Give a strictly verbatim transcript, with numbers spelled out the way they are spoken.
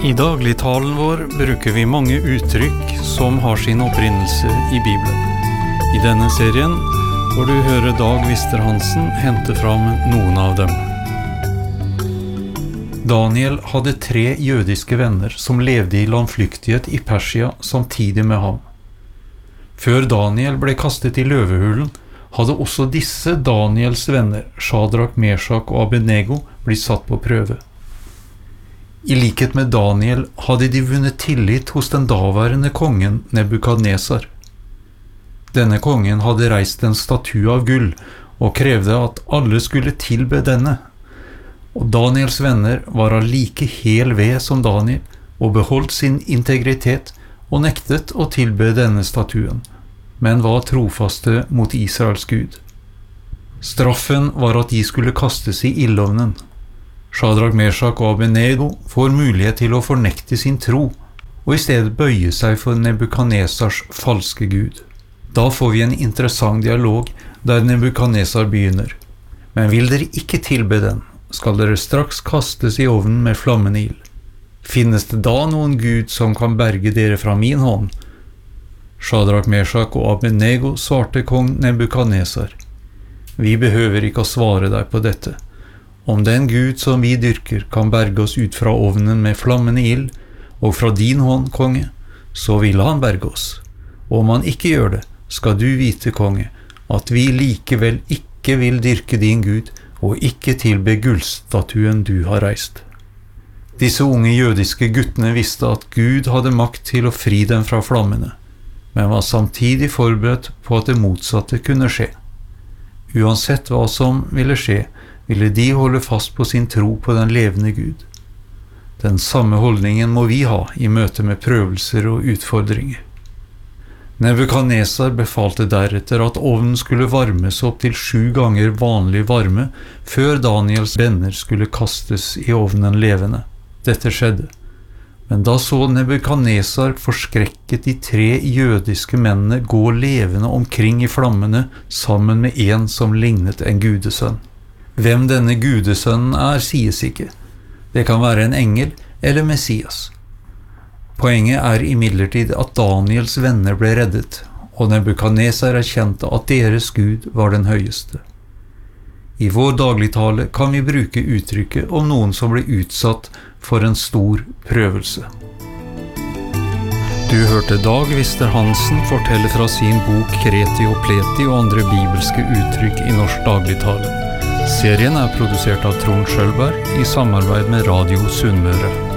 I dagligtalen vår bruker vi mange uttrykk som har sin opprinnelse i Bibelen. I denne serien får du høre Dag Wister-Hansen hente fram noen av dem. Daniel hadde tre jødiske venner som levde i landflyktighet i Persia samtidig med ham. Før Daniel ble kastet i løvehulen, hadde også disse Daniels venner, Shadrach, Meshach og Abednego, blitt satt på prøve. I likhet med Daniel hadde de vunnet tillit hos den daværende kongen Nebukadnesar. Denne kongen hadde reist en statue av gull og krevde at alle skulle tilbe denne. Og Daniels venner var av like hel ved som Daniel og beholdt sin integritet og nektet å tilbe denne statuen, men var trofaste mot Israels Gud. Straffen var at de skulle kastes i ildovnen. Shadrach, Meshach og Abednego får mulighet til å fornekte sin tro, og i stedet bøye seg for Nebukadnesars falske gud. Da får vi en interessant dialog der Nebukadnesar begynner. Men vil dere ikke tilbe den, skal dere straks kastes i ovnen med flammende ild. Finnes det da noen gud som kan berge dere fra min hånd? Shadrach, Meshach og Abednego svarte kong Nebukadnesar. Vi behøver ikke å svare deg på dette. Om den Gud som vi dyrker kan berge oss ut fra ovnen med flammende ild, og fra din hånd, konge, så vil han berge oss. Og om han ikke gjør det, skal du vite, konge, at vi likevel ikke vil dyrke din Gud, og ikke tilbe gullstatuen du har reist. Disse unge jødiske guttene visste at Gud hadde makt til å fri dem fra flammene, men var samtidig forberedt på at det motsatte kunne skje. Uansett hva som ville skje, ville de holde fast på sin tro på den levende Gud. Den samme holdningen må vi ha i møte med prøvelser og utfordringer. Nebukadnesar befalte deretter at ovnen skulle varmes opp til sju ganger vanlig varme før Daniels venner skulle kastes i ovnen levende. Dette skjedde. Men da så Nebukadnesar forskrekket de tre jødiske mennene gå levende omkring i flammene sammen med en som lignet en gudesønn. Hvem denne gudesønnen er, sies ikke. Det kan være en engel eller Messias. Poenget er imidlertid at Daniels venner ble reddet, og Nebukadnesar erkjente at deres Gud var den høyeste. I vår dagligtale kan vi bruke uttrykket om noen som ble utsatt for en stor prøvelse. Du hørte Dag Wister-Hansen fortelle fra sin bok Kreti og Pleti og andre bibelske uttrykk i norsk dagligtale. Serien er produsert av Trond Schølberg i samarbeid med Radio Sunnmøre.